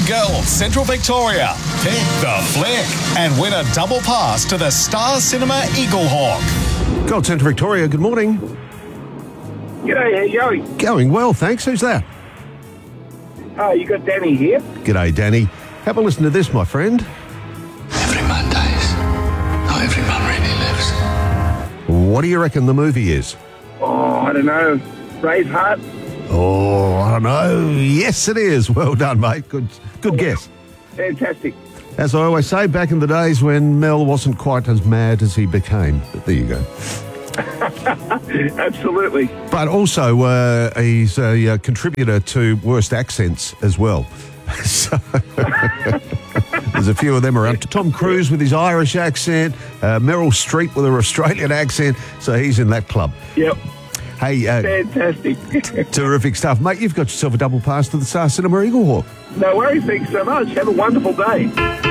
girls, Central Victoria. Pick the flick and win a double pass to the Star Cinema Eaglehawk. Gold Centre Victoria, good morning. G'day, how you going? Going well, thanks. Who's that? You got Danny here. G'day, Danny. Have a listen to this, my friend. Every man dies. Not every man really lives. What do you reckon the movie is? Oh, I don't know. Braveheart? Oh, I don't know. Yes, it is. Well done, mate. Good guess. Fantastic. As I always say, back in the days when Mel wasn't quite as mad as he became. But there you go. Absolutely. But also, he's a contributor to Worst Accents as well. So, there's a few of them around. Tom Cruise with his Irish accent, Meryl Streep with her Australian accent. So he's in that club. Yep. Hey, Fantastic. terrific stuff. Mate, you've got yourself a double pass to the Star Cinema Eaglehawk. No worries. Thanks so much. Have a wonderful day.